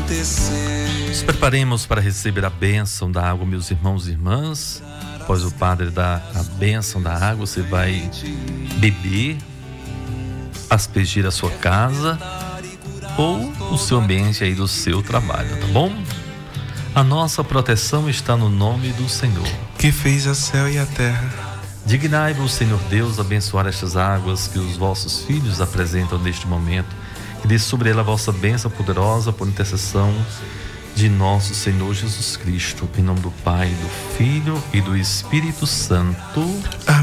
Nos preparemos para receber a bênção da água, meus irmãos e irmãs. Após o Padre dar a bênção da água, você vai beber, aspergir a sua casa ou o seu ambiente aí do seu trabalho, tá bom? A nossa proteção está no nome do Senhor, que fez o céu e a terra. Dignai-vos, Senhor Deus, abençoar estas águas que os vossos filhos apresentam neste momento, e dê sobre ela a vossa bênção poderosa por intercessão de nosso Senhor Jesus Cristo, em nome do Pai, do Filho e do Espírito Santo. Amém.